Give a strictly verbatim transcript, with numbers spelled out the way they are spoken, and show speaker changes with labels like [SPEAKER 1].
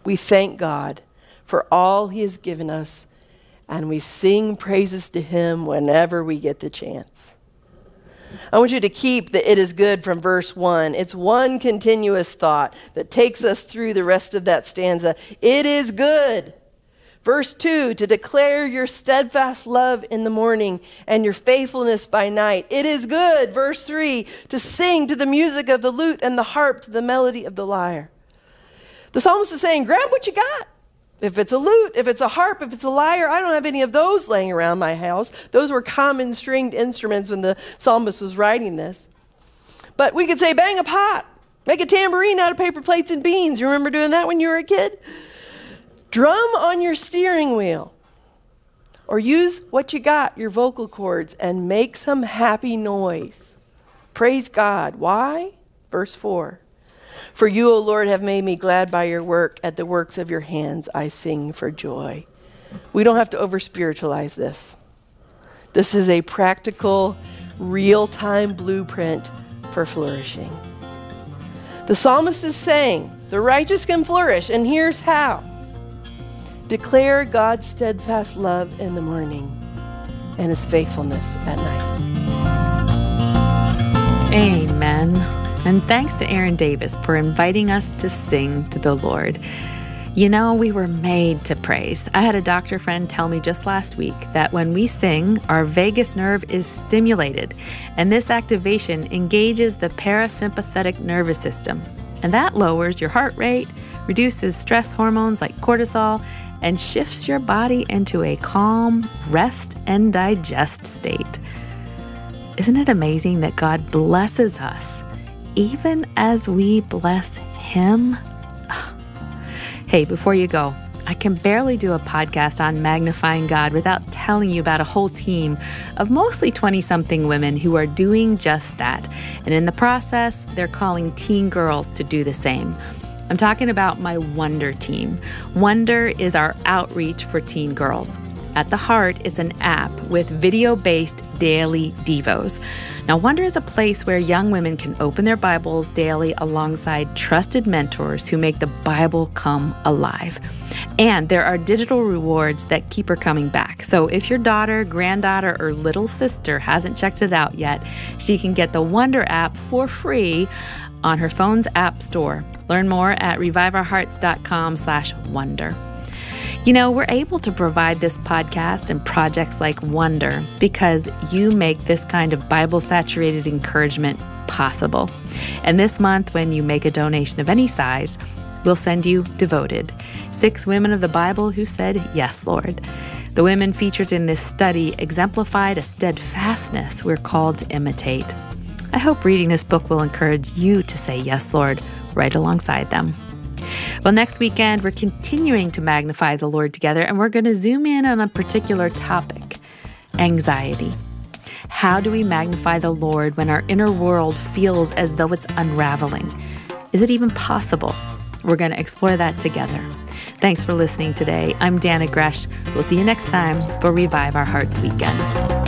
[SPEAKER 1] We thank God for all he has given us, and we sing praises to him whenever we get the chance. I want you to keep the "it is good" from verse one. It's one continuous thought that takes us through the rest of that stanza. It is good. Verse two, to declare your steadfast love in the morning and your faithfulness by night. It is good. Verse three, to sing to the music of the lute and the harp to the melody of the lyre. The psalmist is saying, grab what you got. If it's a lute, if it's a harp, if it's a lyre, I don't have any of those laying around my house. Those were common stringed instruments when the psalmist was writing this. But we could say, bang a pot. Make a tambourine out of paper plates and beans. You remember doing that when you were a kid? Drum on your steering wheel. Or use what you got, your vocal cords, and make some happy noise. Praise God. Why? Verse four. For you, O Lord, have made me glad by your work. At the works of your hands I sing for joy. We don't have to over-spiritualize this. This is a practical, real-time blueprint for flourishing. The psalmist is saying, the righteous can flourish, and here's how. Declare God's steadfast love in the morning and his faithfulness at night.
[SPEAKER 2] Amen. And thanks to Aaron Davis for inviting us to sing to the Lord. You know, we were made to praise. I had a doctor friend tell me just last week that when we sing, our vagus nerve is stimulated, and this activation engages the parasympathetic nervous system. And that lowers your heart rate, reduces stress hormones like cortisol, and shifts your body into a calm, rest and digest state. Isn't it amazing that God blesses us even as we bless him? Hey, before you go, I can barely do a podcast on magnifying God without telling you about a whole team of mostly twenty-something women who are doing just that. And in the process, they're calling teen girls to do the same. I'm talking about my Wonder team. Wonder is our outreach for teen girls. At the heart, it's an app with video-based daily devos. Now, Wonder is a place where young women can open their Bibles daily alongside trusted mentors who make the Bible come alive. And there are digital rewards that keep her coming back. So if your daughter, granddaughter, or little sister hasn't checked it out yet, she can get the Wonder app for free on her phone's app store. Learn more at reviveourhearts.com slash wonder. You know, we're able to provide this podcast and projects like Wonder because you make this kind of Bible-saturated encouragement possible. And this month, when you make a donation of any size, we'll send you Devoted, six women of the Bible who said, yes, Lord. The women featured in this study exemplified a steadfastness we're called to imitate. I hope reading this book will encourage you to say, yes, Lord, right alongside them. Well, next weekend, we're continuing to magnify the Lord together, and we're going to zoom in on a particular topic, anxiety. How do we magnify the Lord when our inner world feels as though it's unraveling? Is it even possible? We're going to explore that together. Thanks for listening today. I'm Dana Gresh. We'll see you next time for Revive Our Hearts Weekend.